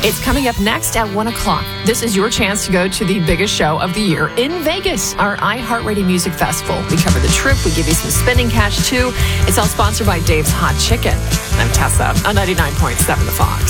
It's coming up next at 1 o'clock. This is your chance to go to the biggest show of the year in Vegas, our iHeartRadio Music Festival. We cover the trip. We give you some spending cash, too. It's all sponsored by Dave's Hot Chicken. I'm Tessa on 99.7 The Fox.